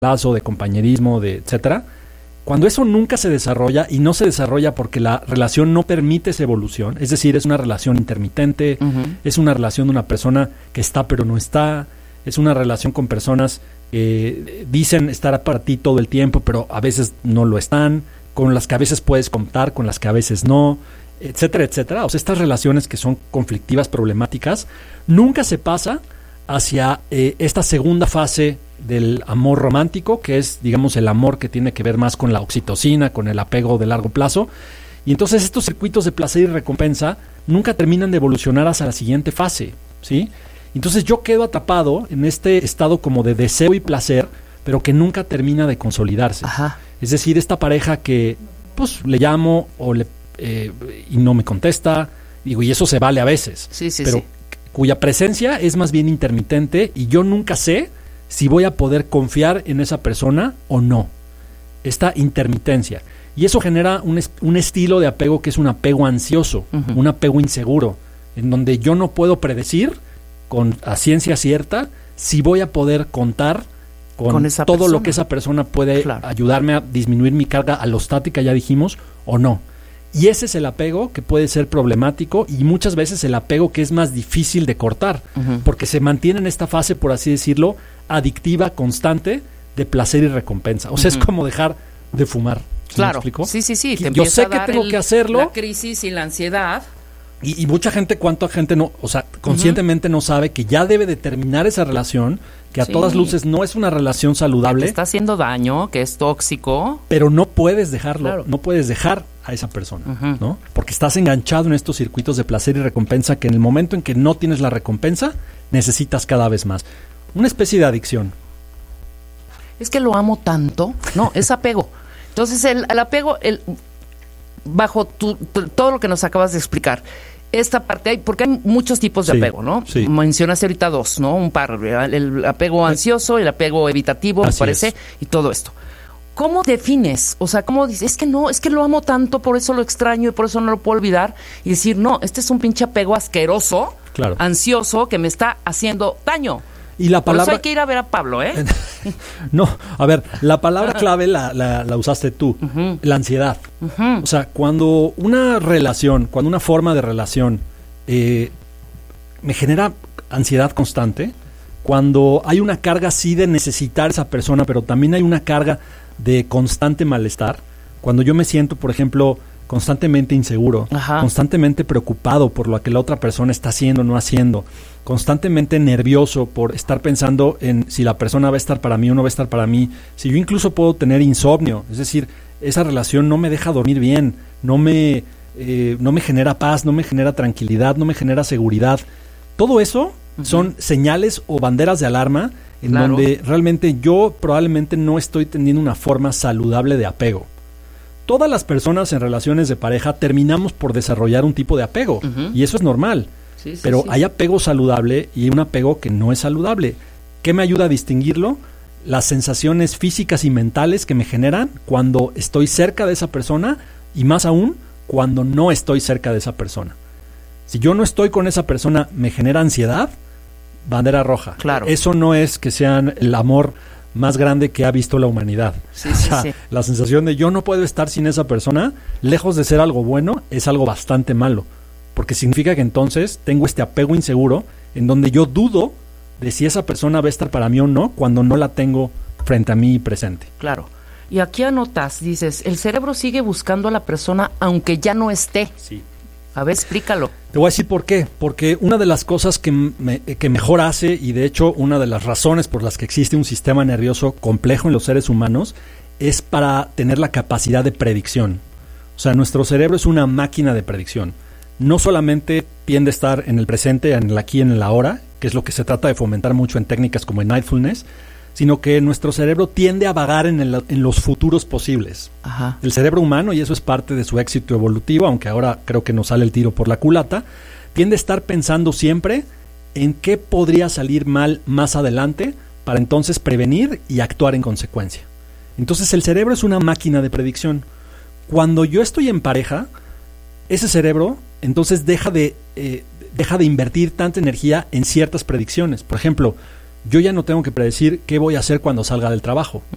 lazo, de compañerismo, de etcétera. Cuando eso nunca se desarrolla, y no se desarrolla porque la relación no permite esa evolución, es decir, es una relación intermitente, es una relación de una persona que está pero no está, es una relación con personas que dicen estar para ti todo el tiempo, pero a veces no lo están, con las que a veces puedes contar, con las que a veces no, etcétera, etcétera. O sea, estas relaciones que son conflictivas, problemáticas, nunca se pasa hacia esta segunda fase del amor romántico, que es, digamos, el amor que tiene que ver más con la oxitocina, con el apego de largo plazo. Y entonces estos circuitos de placer y recompensa nunca terminan de evolucionar hacia la siguiente fase, ¿sí? Entonces yo quedo atrapado en este estado como de deseo y placer, pero que nunca termina de consolidarse. Ajá. Es decir, esta pareja que pues le llamo o y no me contesta, digo, y eso se vale a veces, pero cuya presencia es más bien intermitente y yo nunca sé si voy a poder confiar en esa persona o no. Esta intermitencia. Y eso genera un estilo de apego que es un apego ansioso, un apego inseguro, en donde yo no puedo predecir a ciencia cierta si voy a poder contar con todo persona. Lo que esa persona puede ayudarme a disminuir mi carga alostática, ya dijimos, o no. Y ese es el apego que puede ser problemático y muchas veces el apego que es más difícil de cortar, porque se mantiene en esta fase, por así decirlo, adictiva, constante, de placer y recompensa. O sea, es como dejar de fumar. Claro. ¿Me explico? Sí. Yo sé que tengo que hacerlo. La crisis y la ansiedad. Y mucha gente, ¿cuánta gente no, o sea, conscientemente no sabe que ya debe de terminar esa relación, que a todas luces no es una relación saludable? Que te está haciendo daño, que es tóxico. Pero no puedes dejarlo, no puedes dejar a esa persona, ¿no? Porque estás enganchado en estos circuitos de placer y recompensa que en el momento en que no tienes la recompensa, necesitas cada vez más. Una especie de adicción. Es que lo amo tanto, no, es apego. Entonces el apego, bajo todo lo que nos acabas de explicar, esta parte, porque hay muchos tipos de apego, ¿no? Sí. Mencionaste ahorita dos, ¿no? Un par, el apego ansioso, el apego evitativo, me parece, y todo esto. ¿Cómo defines? O sea, ¿cómo dices? Es que lo amo tanto, por eso lo extraño y por eso no lo puedo olvidar. Y decir, no, este es un pinche apego asqueroso, ansioso, que me está haciendo daño. Y la palabra... Por eso hay que ir a ver a Pablo, ¿eh? No, a ver, la palabra clave la usaste tú, la ansiedad. O sea, cuando una relación, cuando una forma de relación me genera ansiedad constante, cuando hay una carga sí de necesitar a esa persona, pero también hay una carga de constante malestar, cuando yo me siento, por ejemplo, constantemente inseguro, constantemente preocupado por lo que la otra persona está haciendo o no haciendo, constantemente nervioso por estar pensando en si la persona va a estar para mí o no va a estar para mí, si yo incluso puedo tener insomnio, es decir, esa relación no me deja dormir bien, no me genera paz, no me genera tranquilidad, no me genera seguridad. Todo eso son señales o banderas de alarma en donde realmente yo probablemente no estoy teniendo una forma saludable de apego. Todas las personas en relaciones de pareja terminamos por desarrollar un tipo de apego y eso es normal. Pero hay apego saludable y un apego que no es saludable. ¿Qué me ayuda a distinguirlo? Las sensaciones físicas y mentales que me generan cuando estoy cerca de esa persona y más aún cuando no estoy cerca de esa persona. Si yo no estoy con esa persona, me genera ansiedad, bandera roja. Claro. Eso no es que sean el amor más grande que ha visto la humanidad. La sensación de yo no puedo estar sin esa persona, lejos de ser algo bueno, es algo bastante malo. Porque significa que entonces tengo este apego inseguro en donde yo dudo de si esa persona va a estar para mí o no cuando no la tengo frente a mí presente. Claro. Y aquí anotas, dices, el cerebro sigue buscando a la persona aunque ya no esté. Sí. A ver, explícalo. Te voy a decir por qué. Porque una de las cosas que mejor hace, y de hecho una de las razones por las que existe un sistema nervioso complejo en los seres humanos, es para tener la capacidad de predicción. O sea, nuestro cerebro es una máquina de predicción. No solamente tiende a estar en el presente, en el aquí y en el ahora, que es lo que se trata de fomentar mucho en técnicas como el mindfulness, sino que nuestro cerebro tiende a vagar en los futuros posibles. El cerebro humano, y eso es parte de su éxito evolutivo, aunque ahora creo que nos sale el tiro por la culata, tiende a estar pensando siempre en qué podría salir mal más adelante para entonces prevenir y actuar en consecuencia. Entonces el cerebro es una máquina de predicción. Cuando yo estoy en pareja, ese cerebro entonces deja de invertir tanta energía en ciertas predicciones. Por ejemplo, yo ya no tengo que predecir qué voy a hacer cuando salga del trabajo.